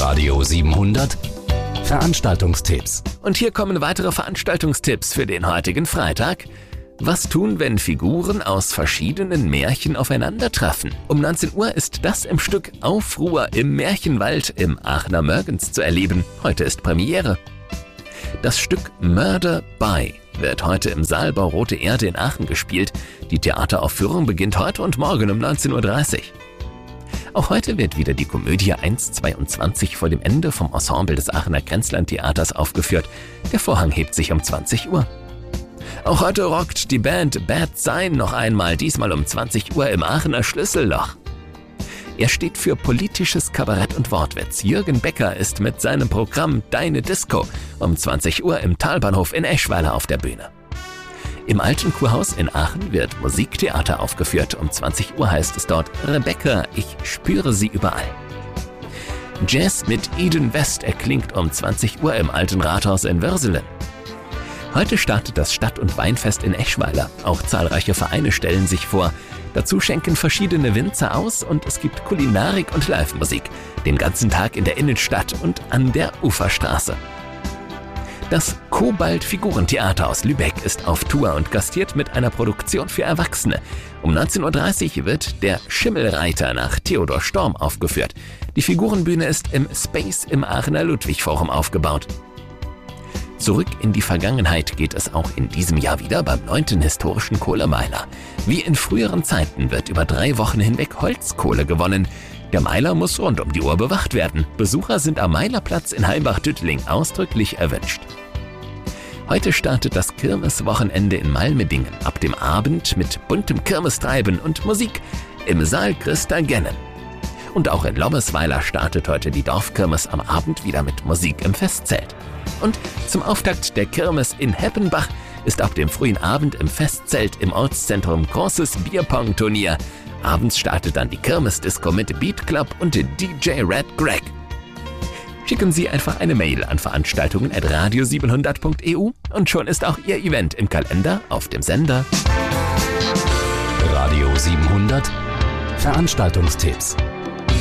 Radio 700 Veranstaltungstipps. Und hier kommen weitere Veranstaltungstipps für den heutigen Freitag. Was tun, wenn Figuren aus verschiedenen Märchen aufeinandertreffen? Um 19 Uhr ist das im Stück Aufruhr im Märchenwald im Aachener Mörgens zu erleben. Heute ist Premiere. Das Stück Murder by wird heute im Saalbau Rote Erde in Aachen gespielt. Die Theateraufführung beginnt heute und morgen um 19.30 Uhr. Auch heute wird wieder die Komödie 1:22 vor dem Ende vom Ensemble des Aachener Grenzlandtheaters aufgeführt. Der Vorhang hebt sich um 20 Uhr. Auch heute rockt die Band Bad Sign noch einmal, diesmal um 20 Uhr im Aachener Schlüsselloch. Er steht für politisches Kabarett und Wortwitz. Jürgen Becker ist mit seinem Programm Deine Disco um 20 Uhr im Talbahnhof in Eschweiler auf der Bühne. Im Alten Kurhaus in Aachen wird Musiktheater aufgeführt. Um 20 Uhr heißt es dort Rebecca, ich spüre sie überall. Jazz mit Eden West erklingt um 20 Uhr im Alten Rathaus in Würselen. Heute startet das Stadt- und Weinfest in Eschweiler. Auch zahlreiche Vereine stellen sich vor. Dazu schenken verschiedene Winzer aus und es gibt Kulinarik und Live-Musik. Den ganzen Tag in der Innenstadt und an der Uferstraße. Das Kobalt-Figurentheater aus Lübeck ist auf Tour und gastiert mit einer Produktion für Erwachsene. Um 19.30 Uhr wird der Schimmelreiter nach Theodor Storm aufgeführt. Die Figurenbühne ist im Space im Aachener Ludwig-Forum aufgebaut. Zurück in die Vergangenheit geht es auch in diesem Jahr wieder beim 9. historischen Kohlemeiler. Wie in früheren Zeiten wird über 3 Wochen hinweg Holzkohle gewonnen. Der Meiler muss rund um die Uhr bewacht werden. Besucher sind am Meilerplatz in Heimbach-Düttling ausdrücklich erwünscht. Heute startet das Kirmeswochenende in Malmedingen ab dem Abend mit buntem Kirmestreiben und Musik im Saal Christa Gennen. Und auch in Lobbesweiler startet heute die Dorfkirmes am Abend wieder mit Musik im Festzelt. Und zum Auftakt der Kirmes in Heppenbach ist ab dem frühen Abend im Festzelt im Ortszentrum großes Bierpong-Turnier. Abends startet dann die Kirmesdisco mit Beat Club und DJ Red Greg. Schicken Sie einfach eine Mail an veranstaltungen@radio700.eu und schon ist auch Ihr Event im Kalender auf dem Sender. Radio 700 Veranstaltungstipps.